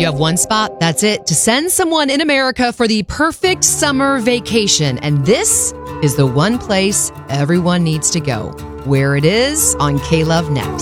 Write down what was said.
have one spot, that's it, to send someone in America for the perfect summer vacation. And this is the one place everyone needs to go. Where it is on K-Love Next.